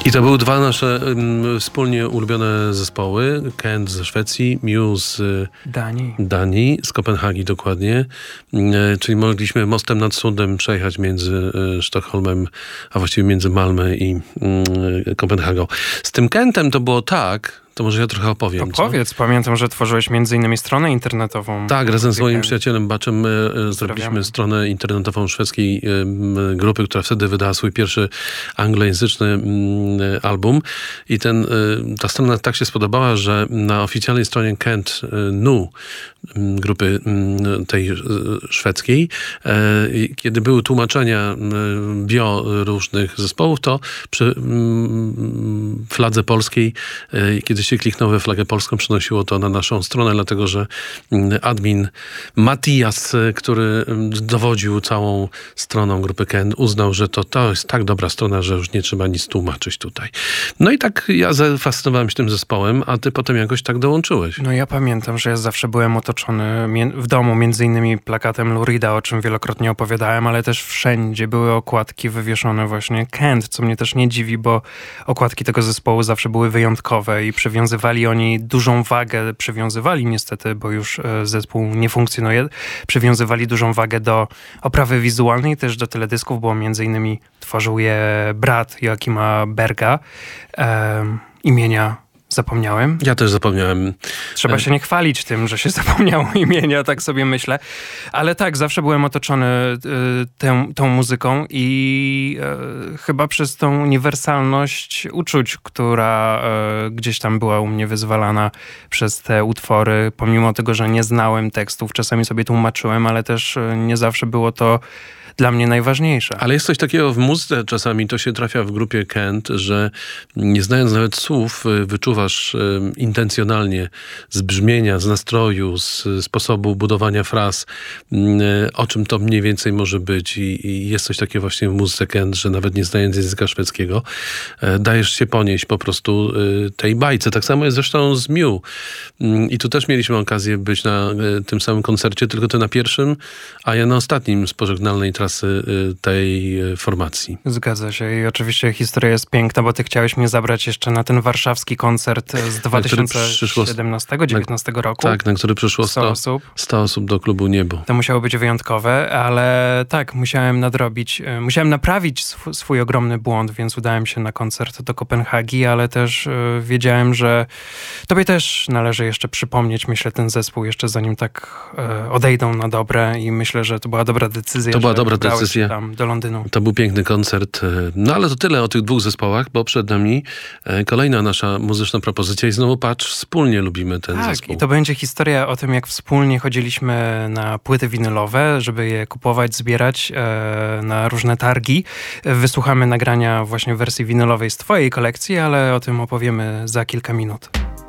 I to były dwa nasze wspólnie ulubione zespoły. Kent ze Szwecji, Mew z Danii, z Kopenhagi dokładnie. Czyli mogliśmy mostem nad Sundem przejechać między Sztokholmem, a właściwie między Malmö i Kopenhagą. Z tym Kentem to było tak, to może ja trochę opowiem. Powiedz, pamiętam, że tworzyłeś między innymi stronę internetową. Tak, razem z moim przyjacielem Baczem zrobiliśmy stronę internetową szwedzkiej grupy, która wtedy wydała swój pierwszy anglojęzyczny album. I ta strona tak się spodobała, że na oficjalnej stronie Kent Nu, grupy tej szwedzkiej, kiedy były tłumaczenia bio różnych zespołów, to przy fladze polskiej, kiedy się kliknął we flagę polską, przenosiło to na naszą stronę, dlatego że admin Matias, który dowodził całą stroną grupy Kent, uznał, że to jest tak dobra strona, że już nie trzeba nic tłumaczyć tutaj. No i tak ja zafascynowałem się tym zespołem, a ty potem jakoś tak dołączyłeś. No ja pamiętam, że ja zawsze byłem otoczony w domu między innymi plakatem Lou Reeda, o czym wielokrotnie opowiadałem, ale też wszędzie były okładki wywieszone właśnie Kent, co mnie też nie dziwi, bo okładki tego zespołu zawsze były wyjątkowe i przywiązywali oni dużą wagę, przywiązywali niestety, bo już zespół nie funkcjonuje, przywiązywali dużą wagę do oprawy wizualnej, też do teledysków, bo między innymi tworzył je brat Joachima Berga, imienia zapomniałem. Ja też zapomniałem. Trzeba się nie chwalić tym, że się zapomniało imienia, tak sobie myślę. Ale tak, zawsze byłem otoczony tą muzyką i chyba przez tą uniwersalność uczuć, która gdzieś tam była u mnie wyzwalana przez te utwory, pomimo tego, że nie znałem tekstów, czasami sobie tłumaczyłem, ale też nie zawsze było to dla mnie najważniejsze. Ale jest coś takiego w muzyce, czasami to się trafia w grupie Kent, że nie znając nawet słów, wyczuwasz intencjonalnie z brzmienia, z nastroju, z sposobu budowania fraz, o czym to mniej więcej może być. I jest coś takiego właśnie w muzyce Kent, że nawet nie znając języka szwedzkiego, dajesz się ponieść po prostu tej bajce. Tak samo jest zresztą z Mew. I tu też mieliśmy okazję być na tym samym koncercie, tylko ty na pierwszym, a ja na ostatnim z pożegnalnej trasy tej formacji. Zgadza się i oczywiście historia jest piękna, bo ty chciałeś mnie zabrać jeszcze na ten warszawski koncert z 2017-2019 roku. Tak, na który przyszło 100 osób do klubu Niebo. To musiało być wyjątkowe, ale tak, musiałem naprawić swój ogromny błąd, więc udałem się na koncert do Kopenhagi, ale też wiedziałem, że tobie też należy jeszcze przypomnieć, myślę, ten zespół jeszcze zanim tak odejdą na dobre i myślę, że to była dobra decyzja. To była dobra decyzja. Tam do Londynu. To był piękny koncert. No ale to tyle o tych dwóch zespołach, bo przed nami kolejna nasza muzyczna propozycja i znowu patrz, wspólnie lubimy ten zespół. Tak, i to będzie historia o tym, jak wspólnie chodziliśmy na płyty winylowe, żeby je kupować, zbierać na różne targi. Wysłuchamy nagrania właśnie w wersji winylowej z twojej kolekcji, ale o tym opowiemy za kilka minut.